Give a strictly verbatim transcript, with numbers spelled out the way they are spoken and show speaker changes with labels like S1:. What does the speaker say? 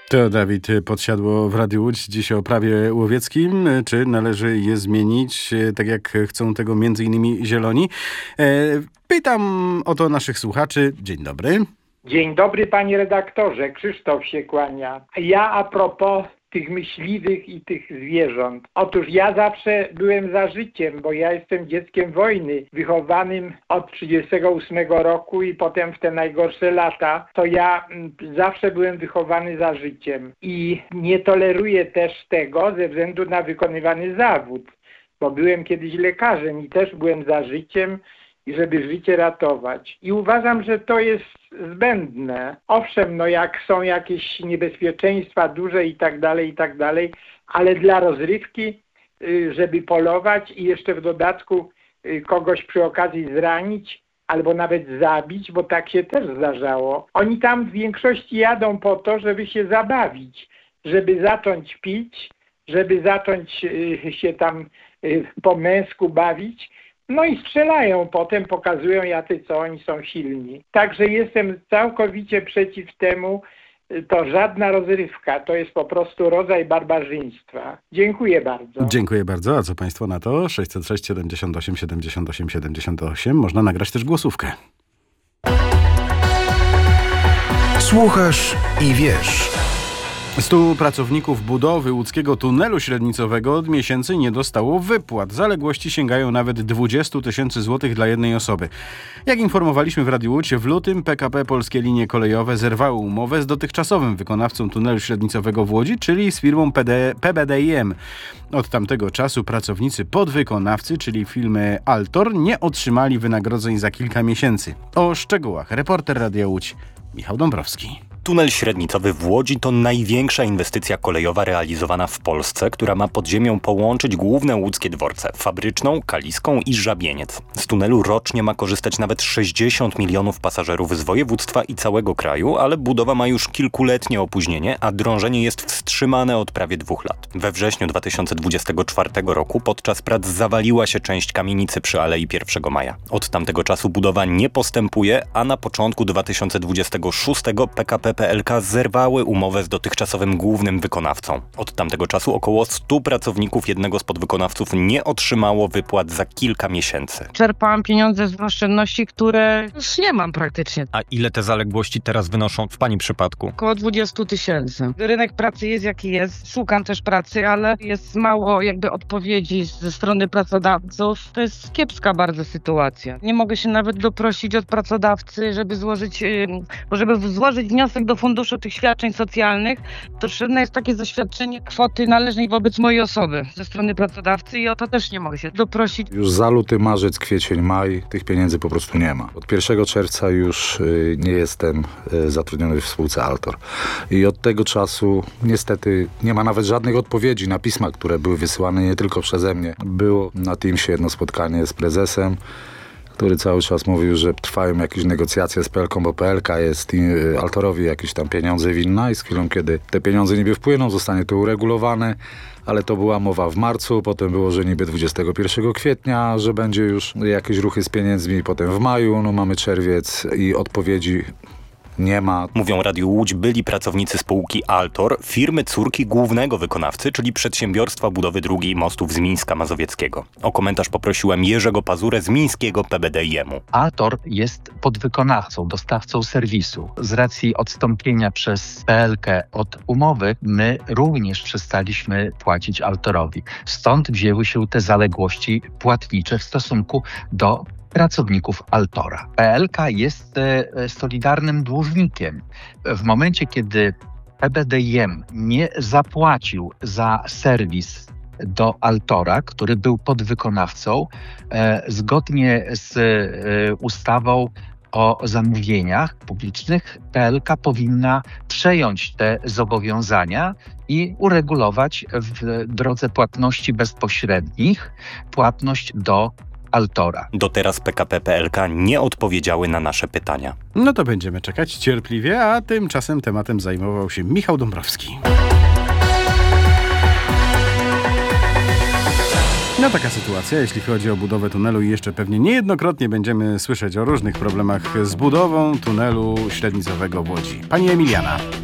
S1: To Dawid Podsiadło w Radiu Łódź. Dziś o prawie łowieckim. Czy należy je zmienić, tak jak chcą tego między innymi Zieloni? Pytam o to naszych słuchaczy. Dzień dobry.
S2: Dzień dobry, panie redaktorze. Krzysztof się kłania. Ja a propos tych myśliwych i tych zwierząt. Otóż ja zawsze byłem za życiem, bo ja jestem dzieckiem wojny, wychowanym od trzydziestego ósmego roku i potem w te najgorsze lata, to ja m, zawsze byłem wychowany za życiem i nie toleruję też tego ze względu na wykonywany zawód, bo byłem kiedyś lekarzem i też byłem za życiem, i żeby życie ratować. I uważam, że to jest zbędne. Owszem, no jak są jakieś niebezpieczeństwa duże i tak dalej, i tak dalej, ale dla rozrywki, żeby polować i jeszcze w dodatku kogoś przy okazji zranić, albo nawet zabić, bo tak się też zdarzało. Oni tam w większości jadą po to, żeby się zabawić, żeby zacząć pić, żeby zacząć się tam po męsku bawić, no i strzelają potem, pokazują jacy co oni są silni. Także jestem całkowicie przeciw temu, to żadna rozrywka, to jest po prostu rodzaj barbarzyństwa. Dziękuję bardzo.
S1: Dziękuję bardzo. A co państwo na to? sześćset sześć siedemdziesiąt osiem siedemdziesiąt osiem siedemdziesiąt osiem. Można nagrać też głosówkę.
S3: Słuchasz i wiesz.
S1: Stu pracowników budowy łódzkiego tunelu średnicowego od miesięcy nie dostało wypłat. Zaległości sięgają nawet dwadzieścia tysięcy złotych dla jednej osoby. Jak informowaliśmy w Radiu Łódź, w lutym P K P Polskie Linie Kolejowe zerwały umowę z dotychczasowym wykonawcą tunelu średnicowego w Łodzi, czyli z firmą P B D I M. Od tamtego czasu pracownicy podwykonawcy, czyli firmy Altor, nie otrzymali wynagrodzeń za kilka miesięcy. O szczegółach reporter Radia Łódź Michał Dąbrowski.
S4: Tunel średnicowy w Łodzi to największa inwestycja kolejowa realizowana w Polsce, która ma pod ziemią połączyć główne łódzkie dworce: Fabryczną, Kaliską i Żabieniec. Z tunelu rocznie ma korzystać nawet sześćdziesiąt milionów pasażerów z województwa i całego kraju, ale budowa ma już kilkuletnie opóźnienie, a drążenie jest wstrzymane od prawie dwóch lat. We wrześniu dwa tysiące dwudziestego czwartego roku podczas prac zawaliła się część kamienicy przy Alei pierwszego maja. Od tamtego czasu budowa nie postępuje, a na początku dwa tysiące dwudziestego szóstego P K P P L K zerwały umowę z dotychczasowym głównym wykonawcą. Od tamtego czasu około stu pracowników jednego z podwykonawców nie otrzymało wypłat za kilka miesięcy.
S5: Czerpałam pieniądze z oszczędności, które już nie mam praktycznie.
S6: A ile te zaległości teraz wynoszą w pani przypadku?
S5: Około dwadzieścia tysięcy. Rynek pracy jest jaki jest. Szukam też pracy, ale jest mało jakby odpowiedzi ze strony pracodawców. To jest kiepska bardzo sytuacja. Nie mogę się nawet doprosić od pracodawcy, żeby złożyć, żeby złożyć wniosek do funduszu tych świadczeń socjalnych. Potrzebne jest takie zaświadczenie kwoty należnej wobec mojej osoby ze strony pracodawcy i o to też nie mogę się doprosić.
S7: Już za luty, marzec, kwiecień, maj tych pieniędzy po prostu nie ma. Od pierwszego czerwca już y, nie jestem y, zatrudniony w spółce Altor. I od tego czasu niestety nie ma nawet żadnych odpowiedzi na pisma, które były wysyłane nie tylko przeze mnie. Było na Teamsie jedno spotkanie z prezesem, który cały czas mówił, że trwają jakieś negocjacje z P L K, bo P L K jest Altorowi jakieś tam pieniądze winna i z chwilą, kiedy te pieniądze niby wpłyną, zostanie to uregulowane, ale to była mowa w marcu, potem było, że niby dwudziestego pierwszego kwietnia, że będzie już jakieś ruchy z pieniędzmi, potem w maju, no mamy czerwiec i odpowiedzi nie ma.
S4: Mówią Radiu Łódź byli pracownicy spółki Altor, firmy córki głównego wykonawcy, czyli Przedsiębiorstwa Budowy Dróg i Mostów z Mińska Mazowieckiego. O komentarz poprosiłem Jerzego Pazurę z mińskiego P B D I M-u.
S8: Altor jest podwykonawcą, dostawcą serwisu. Z racji odstąpienia przez P L K od umowy, my również przestaliśmy płacić Altorowi. Stąd wzięły się te zaległości płatnicze w stosunku do pracowników Altora. P L K jest e, solidarnym dłużnikiem. W momencie, kiedy P B D I M nie zapłacił za serwis do Altora, który był podwykonawcą, e, zgodnie z e, ustawą o zamówieniach publicznych, P L K powinna przejąć te zobowiązania i uregulować w drodze płatności bezpośrednich płatność do Altora.
S4: Do teraz P K P P L K nie odpowiedziały na nasze pytania.
S1: No to będziemy czekać cierpliwie, a tymczasem tematem zajmował się Michał Dąbrowski. No taka sytuacja, jeśli chodzi o budowę tunelu i jeszcze pewnie niejednokrotnie będziemy słyszeć o różnych problemach z budową tunelu średnicowego w Łodzi. Pani Emiliana.